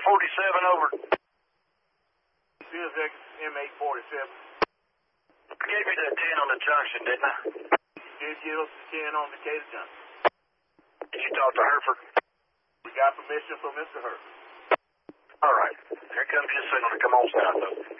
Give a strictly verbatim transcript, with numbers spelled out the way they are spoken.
forty-seven, over. Field Executive M eight forty-seven. I gave you that ten on the junction, didn't I? You did give us the ten on Decatur Junction. Did you talk to Hereford? We got permission from Mister Herford. All right. Here comes your signal to come on south, though.